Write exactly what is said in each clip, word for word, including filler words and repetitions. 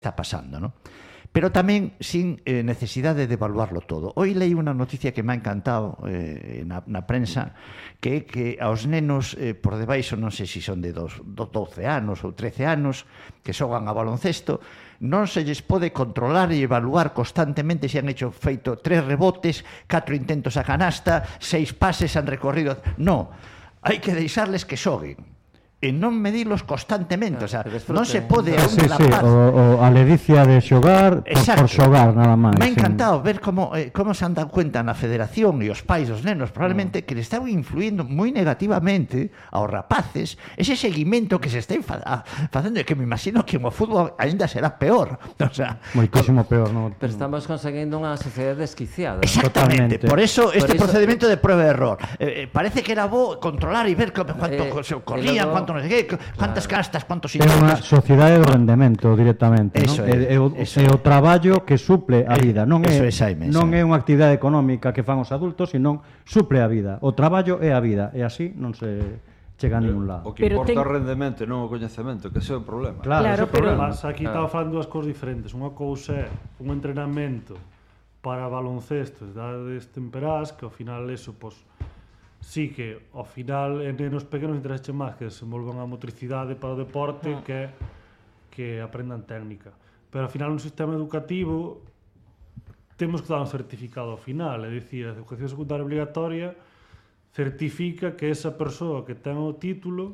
está pasando, ¿no? Pero tamén sin eh, necesidade de evaluarlo todo. Hoy leí unha noticia que me ha encantado eh, na, na prensa, que é que aos nenos eh, por debaixo, non sei se son de dos, doce anos ou trece anos, que xogan a baloncesto, non se lles pode controlar e evaluar constantemente se han hecho feito tres rebotes, catro intentos a canasta, seis pases han recorrido... Non, hai que deixarles que xoguen e non medilos constantemente, claro, o sea, non se pode a un sí, rapaz... Sí, o, o a ledicia de xogar por, por xogar, nada máis. Me ha encantado sí. ver como, eh, como se han dado cuenta na federación e os pais dos nenos, probablemente, mm. que le estaban influindo moi negativamente aos rapaces ese seguimento que se está facendo, e que me imagino que o fútbol ainda será peor. O sea, moitísimo peor, non? Pero estamos conseguindo unha sociedade desquiciada. Exactamente, totalmente. Por eso este por procedimento eso... de prueba e error. Eh, parece que era bo controlar e ver cuánto eh, se corrían, cuánto non sei que, cuántas claro. castas, cuántos intentos. É unha sociedade do rendemento directamente, eso non? É, é, o, eso é o traballo que suple a vida, non é, é, Jaime, non é unha actividade económica que fan os adultos, senón suple a vida. O traballo é a vida, e así non se chega a ningún lado. O que pero importa ten... o rendemento, non o coñecemento, que ese é o problema. Claro, claro, ese é o problema. Mas aquí claro. Estaba falando dúas cousas diferentes. Unha cousa é un entrenamento para baloncesto de edades temperás, que ao final eso, pois, sí que ao final en nenos pequenos interesa máis que desenvolvan a motricidade para o deporte ah. que que aprendan técnica. Pero ao final un sistema educativo temos que dar un certificado ao final, é dicir, a educación secundaria obligatoria certifica que esa persoa que ten o título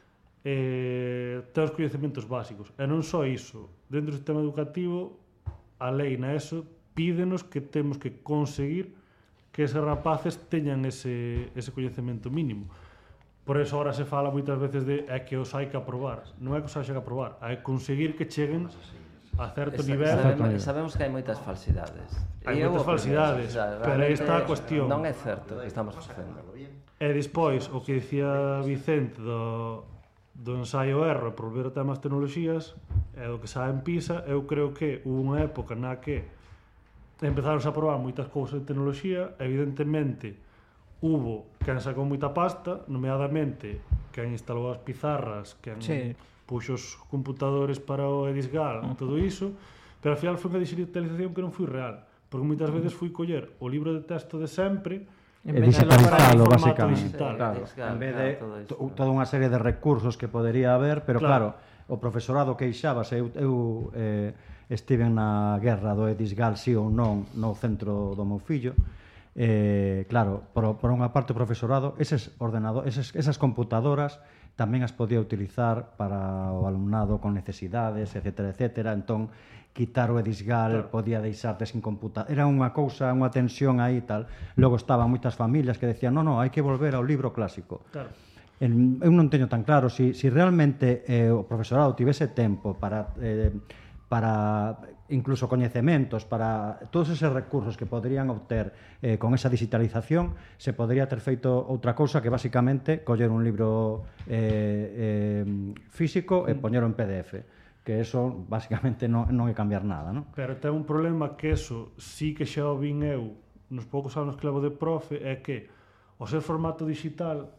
eh, ten os coñecementos básicos. E non só iso, dentro do sistema educativo a lei na ESO pídenos que temos que conseguir que eses rapaces teñan ese, ese coñecemento mínimo. Por eso ahora se fala moitas veces de é que os hai que aprobar. Non é que os hai que aprobar, hai que conseguir que cheguen a certo Esa, nivel. Sabemos, sabemos que hai moitas falsidades. Hai moitas falsidades, pero aí está a cuestión. Non é certo que estamos facendo. E despois, o que dicía Vicente do, do ensaio erro por volver a temas tecnoloxías, é do que sabe en PISA, eu creo que hubo unha época na que empezaron a probar moitas cousas de tecnoloxía, evidentemente hubo quen sacou moita pasta, nomeadamente quen instalou as pizarras, quen sí. puxo os computadores para o Edisgal, uh-huh. todo iso, pero ao final foi unha digitalización que non foi real, porque moitas veces foi coller o libro de texto de sempre e digitalizalo, basicamente. Digital. Claro, en vez de to, toda unha serie de recursos que podería haber, pero claro, claro o profesorado queixábase, eu, eu eh, estiven na guerra do Edisgal, si ou non, no centro do meu fillo. Eh, claro, por, por unha parte o profesorado, eses ordenadores, esas, esas computadoras tamén as podía utilizar para o alumnado con necesidades, etcétera, etcétera. Entón, quitar o Edisgal, claro. podía deixarte sin computador. Era unha cousa, unha tensión aí e tal. Logo estaban moitas familias que decían, non, non, hai que volver ao libro clásico. Claro. En, eu non teño tan claro si, si realmente eh, o profesorado tivese tempo para... Eh, para incluso coñecementos, para todos eses recursos que poderían obter eh, con esa digitalización, se podría ter feito outra cousa que basicamente coller un libro eh, eh, físico e poñero en P D F, que eso basicamente non, non é cambiar nada, non? Pero ten un problema que eso sí que xa o vin eu nos poucos anos que levo de profe, é que o ser formato digital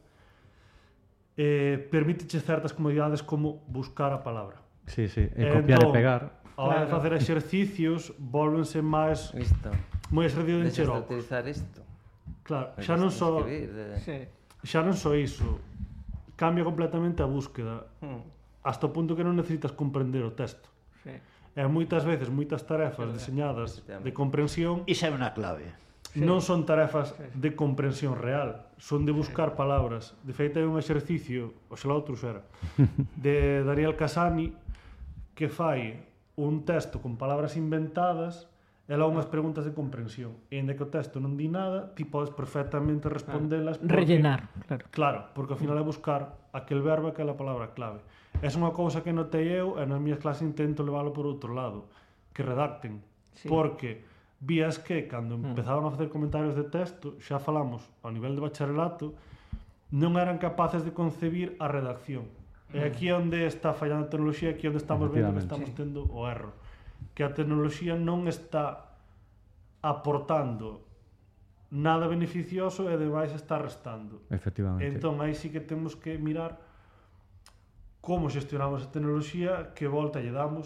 eh, permíteche certas comodidades como buscar a palabra. Sí, sí, e copiar entón, e pegar. A hora de facer exercicios volvense máis moi exercicio de encherocos. Deixas de utilizar isto. Claro, xa non só de... xa non só iso, cambia completamente a búsqueda hmm. hasta o punto que non necesitas comprender o texto. Sí. E moitas veces, moitas tarefas sí, deseñadas de comprensión e xa é unha clave. Sí. Non son tarefas de comprensión real, son de buscar palabras. De feito, hai un exercicio, oxalá outro xera, de Daniel Casani, que fai un texto con palabras inventadas e logo unhas preguntas de comprensión. E ainda que o texto non di nada, ti podes perfectamente respondelas. Porque, rellenar, claro. Claro, porque ao final é buscar aquel verbo e aquela palabra clave. É unha cousa que notei eu e nas miñas clases intento leválo por outro lado, que redacten. Sí. Porque vías que, cando empezaban a facer comentarios de texto, xa falamos ao nivel de bacharelato, non eran capaces de concebir a redacción. E aquí é onde está fallando a tecnoloxía, aquí é onde estamos vendo que estamos tendo o erro. Que a tecnoloxía non está aportando nada beneficioso e ademais está restando. Efectivamente. Entón, aí sí que temos que mirar como xestionamos a tecnoloxía, que volta lle damos,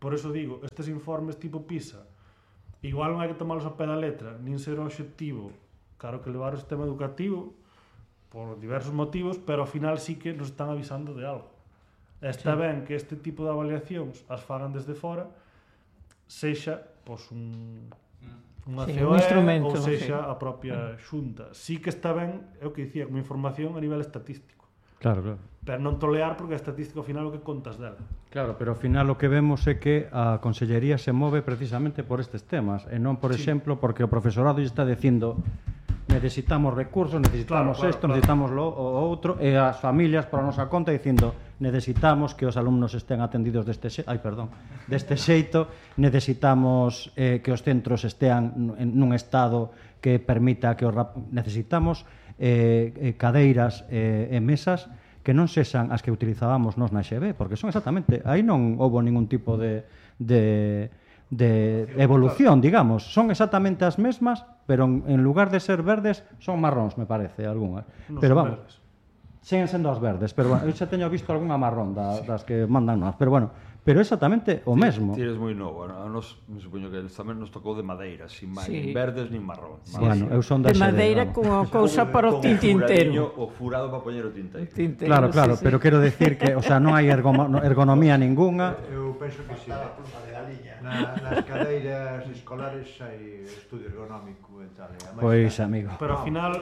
por eso digo, estes informes tipo PISA, igual non hai que tomarlos a pé da letra, nin ser o obxectivo, claro que levar o sistema educativo, por diversos motivos, pero ao final sí que nos están avisando de algo. Está sí. ben que este tipo de avaliacións as fagan desde fora, sexa pois, un, unha sí, C O E ou sexa sí. a propia xunta. Sí que está ben, é o que dicía, como información a nivel estatístico. Claro, claro. Pero non tolear porque a estatística ao final o que contas dela. Claro, pero ao final o que vemos é que a Consellería se move precisamente por estes temas e non, por sí. exemplo, porque o profesorado está dicindo necesitamos recursos, necesitamos claro, isto, claro, necesitamos claro. lo o outro, e as familias por a nosa conta dicindo necesitamos que os alumnos estén atendidos deste xeito, ai, perdón, deste xeito, necesitamos eh, que os centros estean nun estado que permita que os rap... necesitamos eh, cadeiras eh, e mesas que non sexan as que utilizábamos nos na X B, porque son exactamente, aí non houve ningún tipo de, de, de evolución, digamos, son exactamente as mesmas, pero en, en lugar de ser verdes, son marróns, me parece, algunhas. No pero vamos, verdes. Siguen sendo as verdes, pero bueno, eu xa teño visto algunha marrón da, sí. das que mandan nós, pero bueno, pero exactamente o mesmo. Ti eres moi novo, a nos, me supoño que tamén nos tocou de madeira, sin sí. nin verdes nin marrón. Sí. Bueno, eu son de madeira con a cousa para o tinteiro. O furado para poñer o tinteiro. tinteiro claro, claro, sí, pero sí. quero decir que, o sea, non hai ergonomía ningunha. Eu penso que sí. Na, nas cadeiras escolares hai estudio ergonómico e tal. Pois, amigo. Pero ao final...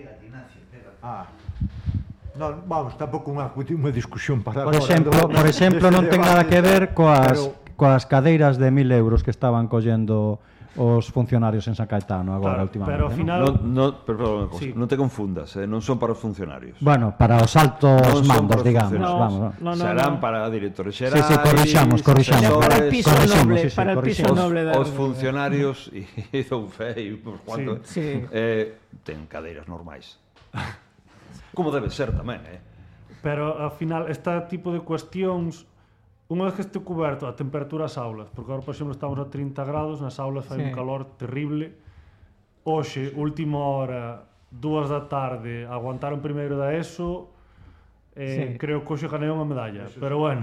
Ah... Non, vamos, tampouco unha, unha discusión para por exemplo, agora, por exemplo, non ten nada que ver coas, pero... coas cadeiras de mil euros que estaban collendo os funcionarios en San Caetano agora, claro, últimamente. Pero ao final... No, no, pero, sí. non te confundas, eh? non son para os funcionarios. Bueno, para os altos non mandos, digamos. No, vamos, no, no, serán no. para directores xerais... Sí, sí, corrixamos, corrixamos. Para el piso noble, sí, sí, para el piso noble. Os, os funcionarios, e dou fe, e por cuanto, sí, sí. Eh, ten cadeiras normais. Como debe ser tamén, eh? Pero, ao final, este tipo de cuestións, unha vez que este cuberto a temperatura das aulas, porque agora, por exemplo, estamos a trinta grados, nas aulas fai sí. un calor terrible, hoxe, última hora, dúas da tarde, aguantaron primeiro da ESO, eh, sí. creo que hoxe ganei unha medalla, pero bueno...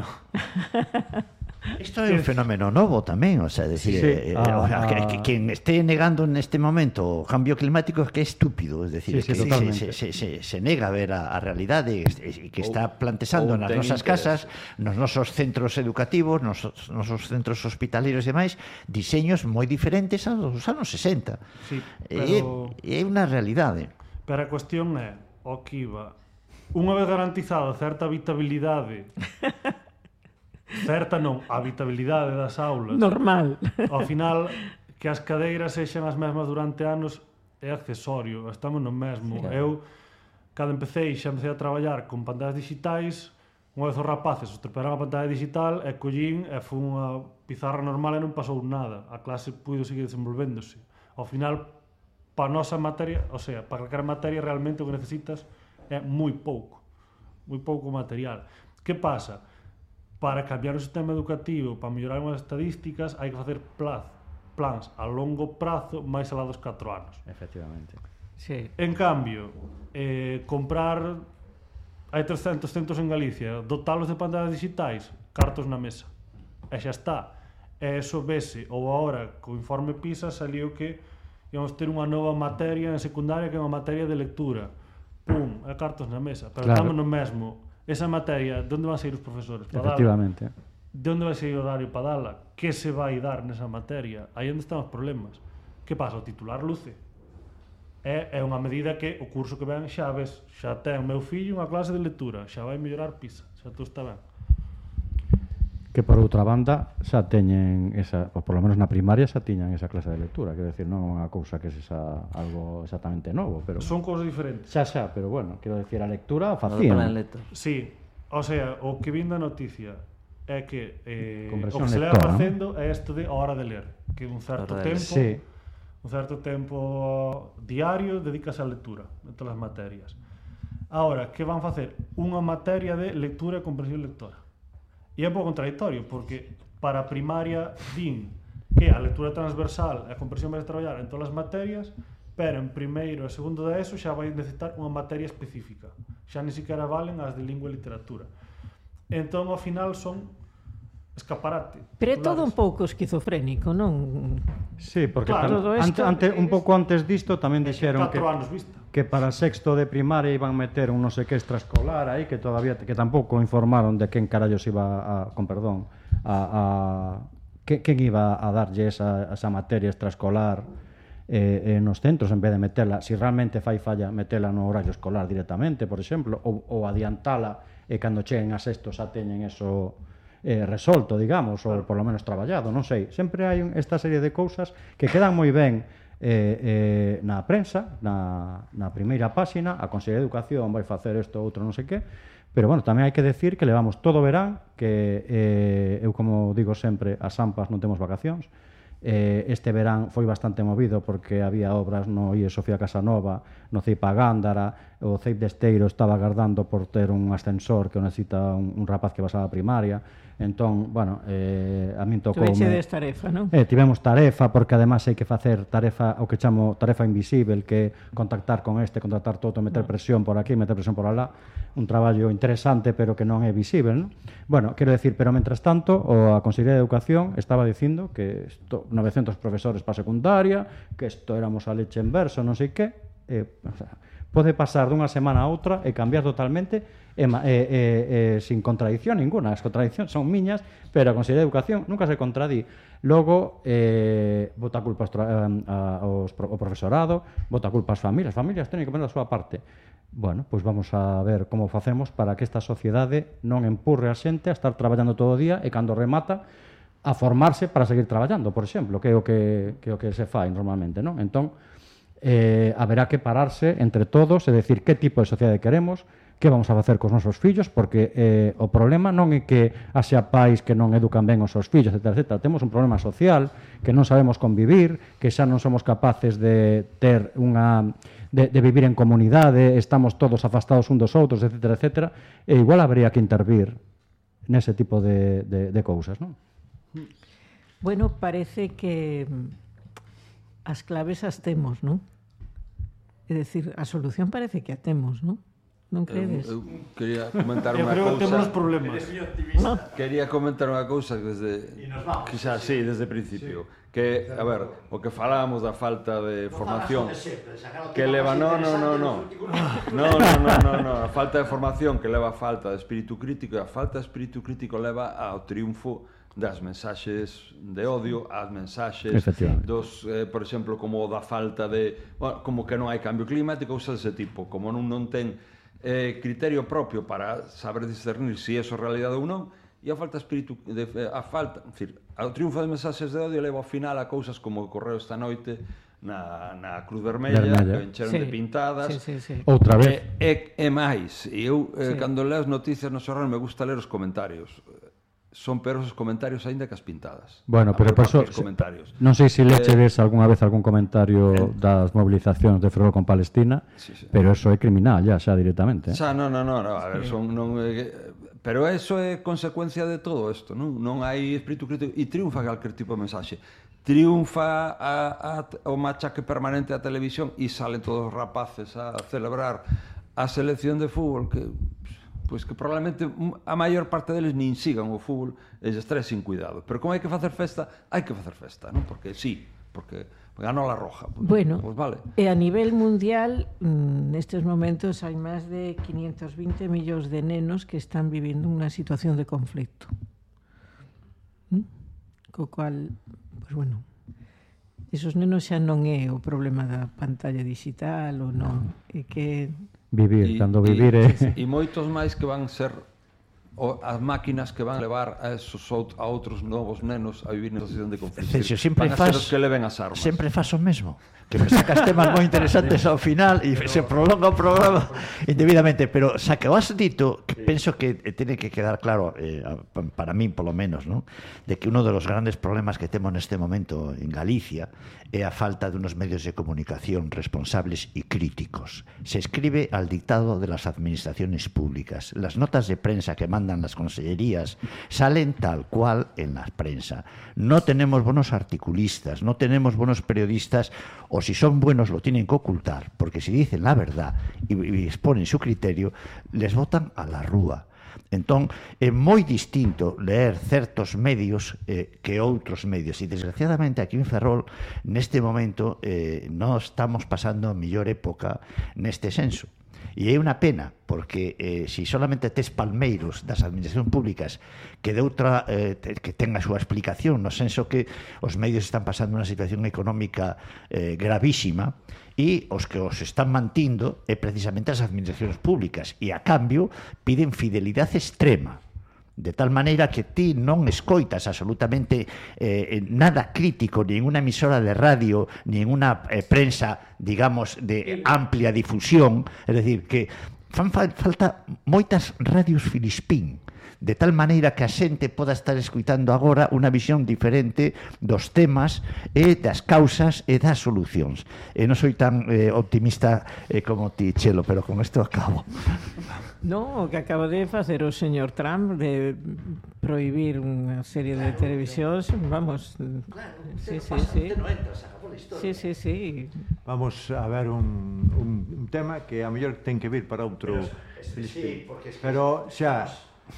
Isto é un fenómeno novo tamén, o sea, decir, sí, sí. Eh, ah, que, que quen este negando neste momento o cambio climático é que é estúpido, es decir, sí, sí, que se, se, se, se nega a ver a, a realidade que está plantexando nas nosas casas, nos nosos centros educativos, nos nosos centros hospitaleros e demais, diseños moi diferentes aos anos sesenta. Sí, pero... É, é unha realidade. Pero a cuestión é, o que iba, unha vez garantizada certa habitabilidade certa non, a habitabilidade das aulas normal, ao final que as cadeiras sexan as mesmas durante anos é accesorio, estamos no mesmo. Sí, eu, cando empecé xa empecé a traballar con pantallas digitais, unha vez os rapaces os treparon a pantalla digital e collín e foi unha pizarra normal e non pasou nada, a clase puido seguir desenvolvéndose. Ao final, para a nosa materia, o sea, para calquera materia realmente o que necesitas é moi pouco moi pouco material. Que pasa? Para cambiar o sistema educativo, para mellorar as estadísticas, hai que facer plaz, plans a longo prazo máis alá dos catro anos. Efectivamente. Sí. En cambio, eh, comprar... Hai trescentos centros en Galicia, dotalos de pantallas digitais, cartos na mesa. E xa está. E eso vese, ou agora, co informe PISA, saliu que íamos ter unha nova materia en secundaria que é unha materia de lectura. Pum, e cartos na mesa. Pero claro. Estamos no mesmo. Esa materia, de onde van sair os profesores para efectivamente dala? De onde vai sair o horario para dala? Que se vai dar nesa materia? Aí onde están os problemas. Que pasa? O titular luce. É, é unha medida que o curso que ven xa ves, xa ten o meu fillo unha clase de lectura, xa vai mellorar PISA, xa todo está ben. Que por outra banda xa teñen esa, ou por lo menos na primaria xa tiñan esa clase de lectura, quero decir, non é unha cousa que sexa algo exactamente novo, pero son cousas diferentes. Xa, xa, pero bueno, quero decir, a lectura facían. Sí, o sea, o que vin da noticia é que eh, o que se lectora, leva facendo ¿no? é isto de hora de ler, que un certo tempo, sí. un certo tempo diario dedicas á lectura de todas as materias. Ahora, que van facer? Unha materia de lectura e comprensión lectora. E é un pouco contradictorio, porque para a primaria din que a lectura transversal e a comprensión vai a traballar en todas as materias, pero en primeiro e segundo da ESO xa vai necesitar unha materia específica. Xa ni siquiera valen as de lingua e literatura. Entón, ao final, son escaparate. Pero é todo un pouco esquizofrénico, non? Sí, porque Claro, tam, ante, ante, un pouco antes disto tamén dixeron que, catro anos vista. que para sexto de primaria iban meter un non sei que extraescolar aí que todavía que tampouco informaron de quen carallos iba a, con perdón, a, a que, quen iba a darlle esa, esa materia extraescolar eh, eh, nos centros en vez de metela, si realmente fai falla metela no horario escolar directamente, por exemplo, ou, ou adiantala e cando cheguen a sexto xa teñen eso eh, resolto, digamos, ou por lo menos traballado, non sei. Sempre hai un, esta serie de cousas que quedan moi ben eh, eh, na prensa, na, na primeira páxina, a Consellería de Educación vai facer isto, outro non sei que, pero, bueno, tamén hai que decir que levamos todo o verán, que eh, eu, como digo sempre, as AMPAs non temos vacacións. Eh, este verán foi bastante movido porque había obras no I E Sofía Casanova, no C E I P A Gándara, o C E I P de Esteiro estaba agardando por ter un ascensor que o necesita un, un rapaz que vas á primaria. Entón, bueno, eh, a min tocou... Tuvechedes tarefa, non? Eh, tivemos tarefa, porque además hai que facer tarefa, o que chamo tarefa invisible, que contactar con este, contactar todo, meter presión por aquí, meter presión por alá, un traballo interesante, pero que non é visible, non? Bueno, quero decir, pero mentras tanto, o a Consellería de Educación estaba dicindo que esto, novecientos profesores para secundaria, que isto éramos a leche en verso, non sei que, eh, o sea, pode pasar dunha semana a outra e cambiar totalmente e, e, e, e sin contradición ninguna. As contradicións son miñas, pero a Consellería de Educación nunca se contradí. Logo, eh, bota culpa aos, ao profesorado, bota culpa ás familias. As familias teñen que poner a súa parte. Bueno, pois vamos a ver como facemos para que esta sociedade non empurre a xente a estar traballando todo o día e cando remata a formarse para seguir traballando, por exemplo, que é o que, que, é o que se fai normalmente, non? Entón, eh, haberá que pararse entre todos e decir que tipo de sociedade queremos, que vamos a facer cos nosos fillos, porque eh, o problema non é que haxa pais que non educan ben os seus fillos, etcétera, etcétera. Temos un problema social, que non sabemos convivir, que xa non somos capaces de ter unha... De, de vivir en comunidade, estamos todos afastados un dos outros, etcétera, etcétera, e igual habría que intervir nese tipo de, de, de cousas, non? Bueno, parece que as claves as temos, non? É dicir, a solución parece que a temos, non? Non credes? Eu, eu quería comentar unha cousa. Eu creo que temos os problemas. No. Quería comentar unha cousa que desde que xa sí, desde o principio, sí. Que, a ver, o que falábamos da falta de formación que leva, no, no, no, no. No, no, no, no, no, a falta de formación que leva a falta de espírito crítico e a falta de espírito crítico leva ao triunfo das mensaxes de odio, as mensaxes dos, eh, por exemplo, como da falta de, bueno, como que non hai cambio climático, cousas dese tipo, como non non ten eh, criterio propio para saber discernir se si é realidade ou non, e a falta espírito de, a falta, en fin, ao triunfo de mensaxes de odio leva ao final a cousas como ocorreu esta noite na, na Cruz Vermella, Vermella. Que encheron sí. de pintadas. Sí, sí, sí. Outra vez. E, e, e máis, e eu eh, sí. cando leo as noticias no xornal me gusta ler os comentarios. Son peores os comentarios aínda que as pintadas. Bueno, pero por eso, non sei se lechedes eh, algunha vez algún comentario eh, das movilizacións de Ferrol con Palestina, sí, sí. Pero eso é criminal ya, xa directamente. Eh? Xa, non, non, non, a ver, son, non, eh, pero eso é consecuencia de todo isto, non? Non hai espírito crítico e triunfa calquer tipo de mensaxe. Triunfa a, a, o machaque permanente da televisión e salen todos os rapaces a celebrar a selección de fútbol que... pois que probablemente a maior parte deles nin sigan o fútbol e xa estaré sin cuidado. Pero como hai que facer festa, hai que facer festa, non? Porque sí, porque ganou a Roja. Pues, bueno, pues vale. E a nivel mundial, nestes momentos hai máis de quinientos vinte millóns de nenos que están vivindo unha situación de conflicto. ¿Mm? Co cual, pues bueno, esos nenos xa non é o problema da pantalla digital ou non, é que... Vivir, y, cando vivir é... E moitos máis que van ser o, as máquinas que van levar a esos out, a outros novos nenos a vivir nesa situación de conflicto. Celso, sempre van a fas, ser os que leven as armas. Sempre fas o mesmo. Que me sacas temas moi interesantes ao final e se prolonga o programa indebidamente, pero xa que o has dito, que penso que tiene que quedar claro, eh, para min polo menos, ¿no? De que uno de los grandes problemas que temos neste momento en Galicia é a falta de unos medios de comunicación responsables y críticos. Se escribe al dictado de las administraciones públicas. Las notas de prensa que mandan las consellerías salen tal cual en la prensa. No tenemos buenos articulistas, no tenemos buenos periodistas, o si son buenos lo tienen que ocultar, porque si dicen la verdad y, y exponen su criterio, les botan a la rúa. Entón, é moi distinto leer certos medios eh, que outros medios. E, desgraciadamente, aquí en Ferrol, neste momento, eh, non estamos pasando a mellor época neste senso. E é unha pena, porque eh, se si solamente tes palmeiros das administracións públicas que de outra eh, que ten a súa explicación, no senso que os medios están pasando unha situación económica eh, gravísima, e os que os están mantindo é precisamente as administracións públicas, e a cambio piden fidelidade extrema, de tal maneira que ti non escoitas absolutamente eh, nada crítico, ni en unha emisora de radio, ni en unha eh, prensa, digamos, de amplia difusión. É dicir, que fan falta moitas radios filispín, de tal maneira que a xente poda estar escuitando agora unha visión diferente dos temas e das causas e das solucións. E non soy tan eh, optimista eh, como ti, Chelo, pero con isto acabo. No, o que acaba de facer o señor Trump de prohibir unha serie de televisións, vamos, sí, sí, sí. Sí, sí, sí. Vamos a ver un, un, un tema que a mellor ten que vir para outro. Sí, porque pero xa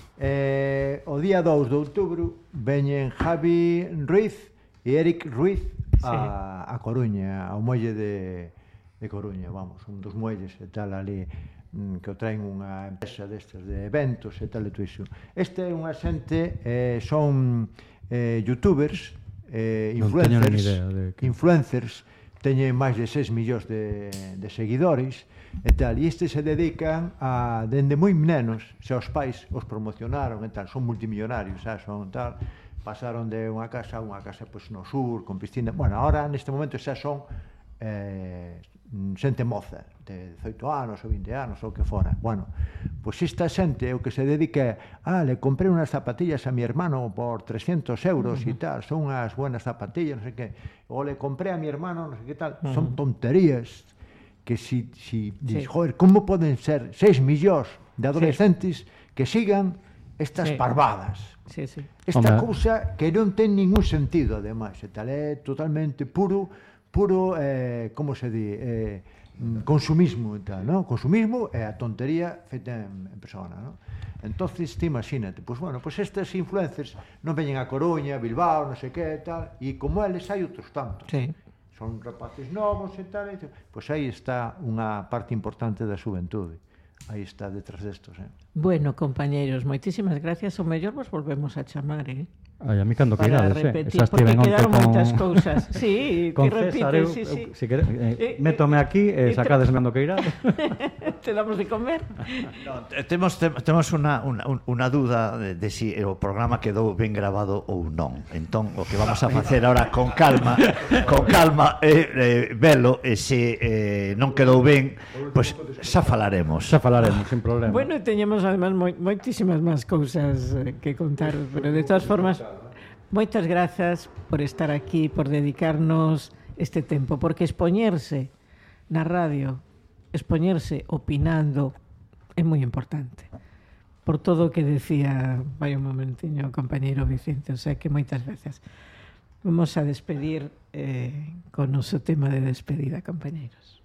eh, o día dous de outubro veñen Javi Ruiz e Eric Ruiz a, a Coruña, ao muelle de, de Coruña, vamos, un dos muelles e tal ali, que o traen unha empresa destes de eventos e tal e todo iso. Este é unha xente, eh, son eh, youtubers, eh, influencers, de que... influencers, teñen máis de seis millóns de, de seguidores e tal, e estes se dedican a, dende moi nenos, se os pais os promocionaron e tal, son multimillonarios, xa, son tal, pasaron de unha casa a unha casa pois, no sur, con piscina, bueno, ahora neste momento xa son eh, xente moza, de dezoito anos ou vinte anos ou que fora. Bueno, pois esta xente o que se dedica ah, le compré unas zapatillas a mi hermano por trescientos euros e uh -huh. tal, son unhas buenas zapatillas, non sei que, ou le compré a mi hermano, non sei que tal, uh -huh. son tonterías que si, si sí. Dis, joder, como poden ser seis millóns de adolescentes sí. que sigan estas sí. parvadas. Sí, sí. Esta Hombre. cousa que non ten ningún sentido, ademais, e tal, é totalmente puro puro, eh, como se di, eh, consumismo e tal, ¿no? Consumismo é a tontería feita en, en persona, ¿no? Entonces, te imagínate, pues bueno, pues estes influencers non veñen a Coruña, Bilbao, non sei que, tal, e como eles hai outros tantos. Sí. Son rapaces novos e tal, e tal, pues aí está unha parte importante da xuventude. Aí está detrás destos, eh? Bueno, compañeiros, moitísimas gracias. O mellor vos volvemos a chamar, eh? Ai, a mí cando que irades, eh? Repetir, porque quedaron con... moitas cousas. Sí, con que César, repites, eu, sí, sí. Eu, si quere, eh, métome aquí e eh, sacades cando que irades. Te damos de comer. No, temos, temos unha, unha, unha dúda de, de si o programa quedou ben grabado ou non. Entón, o que vamos a facer agora con calma, con calma, eh, eh, velo, e se eh, non quedou ben, pois pues, xa falaremos. Xa falaremos, sin problema. Bueno, teñemos además moi, moitísimas máis cousas eh, que contar, pero de todas formas, moitas grazas por estar aquí, por dedicarnos este tempo, porque expoñerse na radio, expoñerse opinando, é moi importante. Por todo o que decía, vai un momentiño, o compañeiro Vicente, o sea que moitas veces. Vamos a despedir eh, con o noso tema de despedida, compañeiros.